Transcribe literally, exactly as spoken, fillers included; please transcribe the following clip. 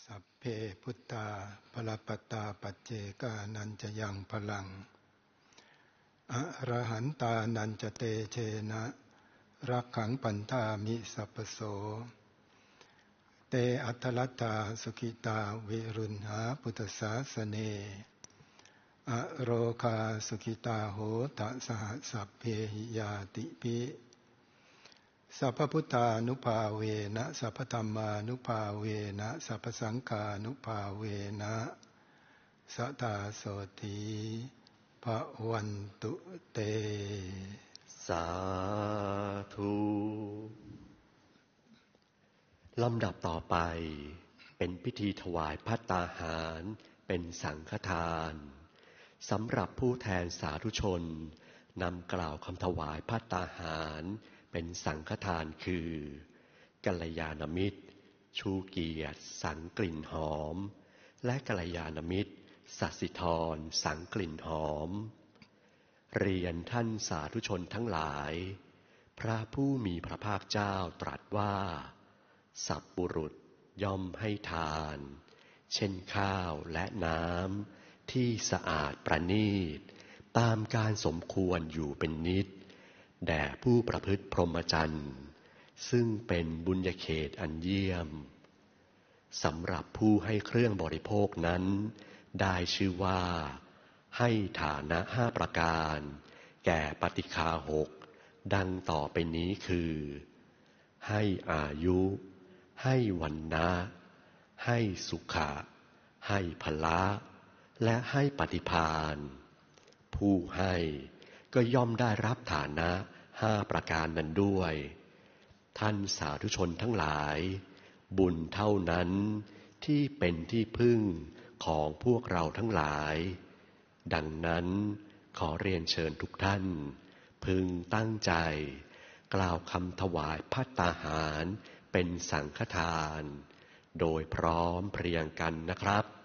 สัพเพพุทธาภลปตาปัจเจกานันจะยังพลังอรหันตานันจะเตเชนะรักขังปันธามิสัพพโสเตอัตตลัตตาสุขิตาวิรุณหาพุทธศาสเนอโรคาสุขิตาโหตสหสัพเพหิยาติปิสัพพพุทธานุภาเวนะสัพพธัมมานุภาเวนะสัพพสังฆานุภาเวนะสัทธาโสติภวันตุเตสาธุลำดับต่อไปเป็นพิธีถวายภัตตาหารเป็นสังฆทานสำหรับผู้แทนสาธุชนนำกล่าวคำถวายภัตตาหารเป็นสังฆทานคือกัลยาณมิตรชูเกียรติสังกลิ่นหอมและกัลยาณมิตรสัสิธรสังกลิ่นหอมเรียนท่านสาธุชนทั้งหลายพระผู้มีพระภาคเจ้าตรัสว่าสัพปุรุษย่อมให้ทานเช่นข้าวและน้ำที่สะอาดประณีตตามการสมควรอยู่เป็นนิจแด่ผู้ประพฤติพรหมจรรย์ซึ่งเป็นบุญญาเขตอันเยี่ยมสำหรับผู้ให้เครื่องบริโภคนั้นได้ชื่อว่าให้ฐานะห้าประการแก่ปฏิฆาหกดังต่อไปนี้คือให้อายุให้วรรณะให้สุขะให้พละและให้ปฏิภาณผู้ให้ก็ย่อมได้รับฐานะห้าประการนั้นด้วยท่านสาธุชนทั้งหลายบุญเท่านั้นที่เป็นที่พึ่งของพวกเราทั้งหลายดังนั้นขอเรียนเชิญทุกท่านพึงตั้งใจกล่าวคำถวายภัตตาหารเป็นสังฆทานโดยพร้อมเพรียงกันนะครับ